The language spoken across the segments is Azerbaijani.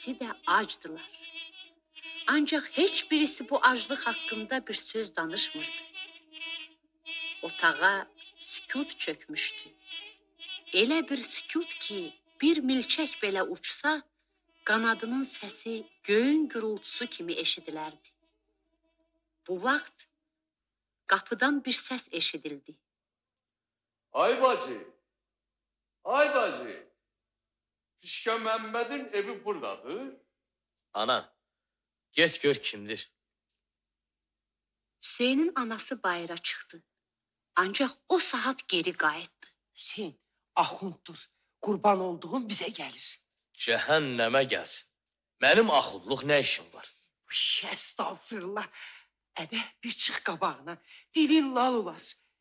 İkisi də acdılar. Ancaq heç birisi bu aclıq haqqında bir söz danışmırdı. Otağa sükut çökmüşdü. Elə bir sükut ki, bir milçək belə uçsa, qanadının səsi göyün gürültüsü kimi eşidilərdi. Bu vaxt qapıdan bir səs eşidildi. Ay bacı, ay bacı, Pişkə Məmmədin evi buradadır. Ana, get gör kimdir. Hüseynin anası bayıra çıxdı. Ancaq o saat geri qayıtdı. Hüseyin, axunddur. Qurban olduğum bizə gəlir. Cəhənnəmə gəlsin. Mənim axudluq nə işim var? Estağfurullah. Ədə bir çıx qabağına. Dilin lal olar.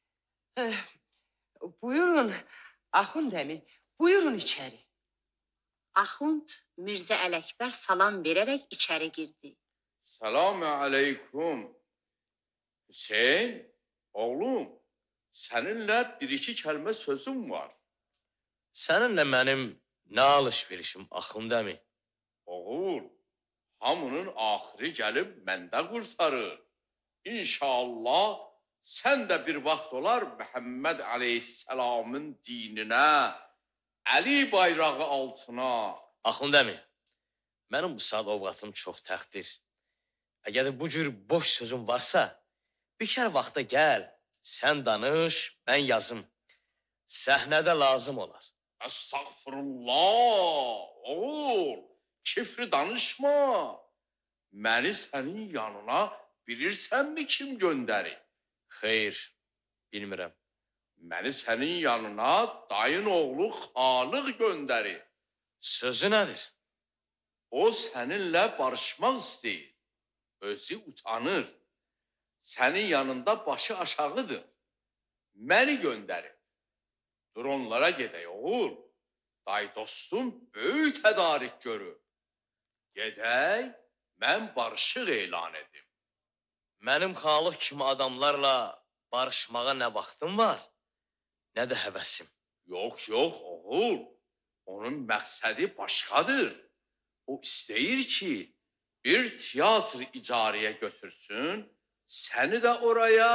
Buyurun, Axund əmi, buyurun içəri. Axund Mirzə Ələkbər salam verərək içəri girdi. Selamun aleyküm. Hüseyin, oğlum, səninlə bir-iki kəlmə sözüm var. Səninlə mənim nə alış-verişim Axund əmi? Oğul, hamının axırı gəlib məndə qurtarır. İnşallah sən də bir vaxt olar Məhəmməd Aleyhisselamın dininə, Əli bayrağı altına. Axund əmi, mənim bu saat ovqatım çox təxtir. Əgər bu cür boş sözüm varsa, bir kər vaxta gəl, sən danış, mən yazım. Səhnədə lazım olar. Estağfurullah, oğul, kifri danışma. Məni sənin yanına bilirsənmi kim göndərir? Xeyr, bilmirəm. Məni sənin yanına dayın oğlu Xalıq göndərir. Sözü nədir? O səninlə barışmaq istəyir. Özü utanır. Sənin yanında başı aşağıdır. Məni göndərir. Dur onlara gedək oğul. Day dostum böyük tədarik görür. Gedək, mən barışıq elan edim. Mənim Xalıq kimi adamlarla barışmağa nə vaxtım var, nə də həvəsim. Yox, oğul. Onun məqsədi başqadır. O istəyir ki, bir tiyatr icarəyə götürsün, səni də oraya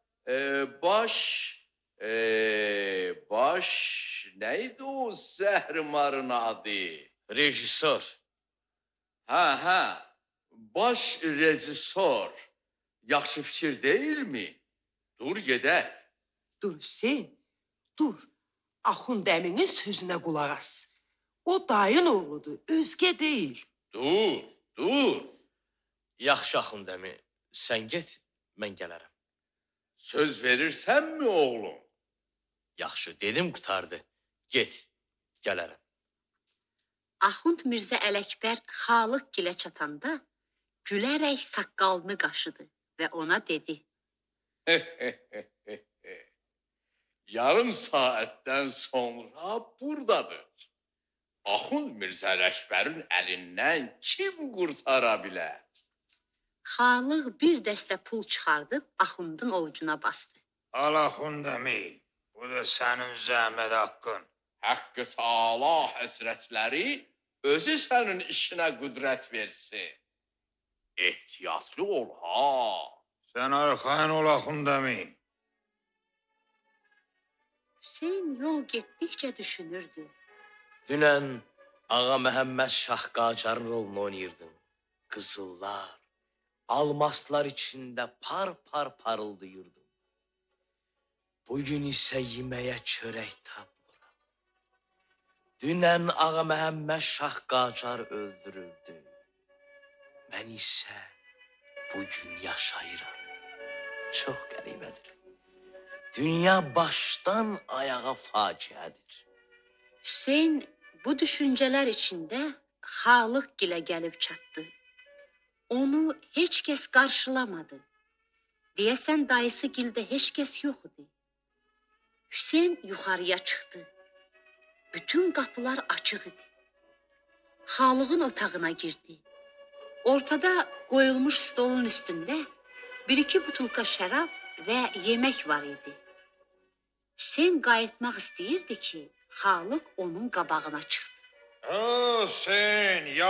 baş neydi o zəhrimarın adı? Rejissor. Hə, baş rejissor. Yaxşı fikir deyilmi? Dur gedək. Dur Hüseyin, dur. Axund əminin sözünə qulaq as. O dayın oğludur, özgə deyil. Dur. Yaxşı Axund əmi, sən get, mən gələrəm. Söz verirsənmi oğlum? Yaxşı, dedim qutardı. Get, gələrəm. Axund Mirzə Ələkbər Xalıq gilə çatanda gülərək saqqalını qaşıdı və ona dedi. Yarım saatdən sonra buradadır. Axund Mirzə Ələkbərin əlindən kim qurtara bilər? Xalıq bir dəstə pul çıxardıb Axundun ovucuna bastı. Al Axund əmi, bu da sənin zəhmət haqqın. Haqqı Taala həzrətləri özü sənin işinə qüdrət versin. Ehtiyatlı ol ha. Sən arxayın ol Axund əmi. Hüseyin yol getdikcə düşünürdü. Dünən Ağa Məhəmməd Şah Qacarın rolunu oynayırdım. Qızıllar, almaslar içində par parıldayırdım. Bugün isə yeməyə çörək tapmıram. Dünən Ağa Məhəmməd Şah Qacar öldürüldü. Mən isə bugün yaşayıram. Çox qəribədir. Dünya başdan ayağa faciədir. Hüseyin bu düşüncələr içində Xalıq gilə gəlib çatdı. Onu heç kəs qarşılamadı. Deyəsən dayısı gildə heç kəs yox idi. Hüseyin yuxarıya çıxdı. Bütün qapılar açıq idi. Xalığın otağına girdi. Ortada qoyulmuş stolun üstündə bir-iki butulka şərab və yemək var idi. Hüseyin qayıtmaq istəyirdi ki, Xalıq onun qabağına çıxdı. Hüseyin,